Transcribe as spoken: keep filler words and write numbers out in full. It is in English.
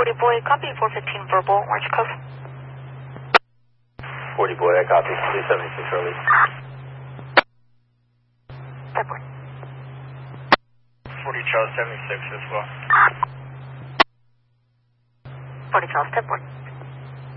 forty boy, copy four fifteen verbal, Orange Cove. forty boy, I copy. two seventy-six early. Stepboard. forty Charles seventy-six as well. forty Charles, stepboard.